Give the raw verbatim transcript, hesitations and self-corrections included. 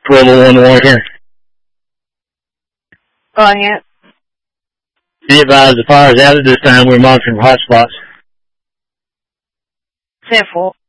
Global one one here. Go ahead. Be advised, the fire is out at this time. We're monitoring hotspots. ten four.